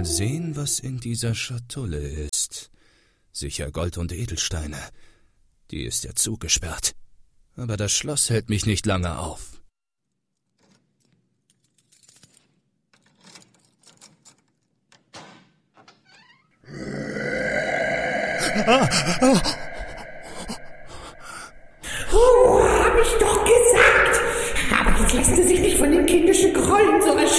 Mal sehen, was in dieser Schatulle ist. Sicher Gold und Edelsteine. Die ist ja zugesperrt. Aber das Schloss hält mich nicht lange auf. Hab ich doch gesagt. Aber jetzt lassen Sie sich nicht von den kindischen Grollen so erschrecken.